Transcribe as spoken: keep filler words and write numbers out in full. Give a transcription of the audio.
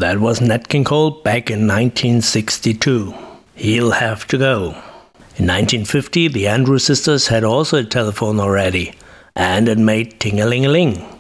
that was Nat King Cole back in nineteen sixty-two. He'll Have to Go. In nineteen fifty, the Andrews Sisters had also a telephone already, and it made ting-a-ling-a-ling.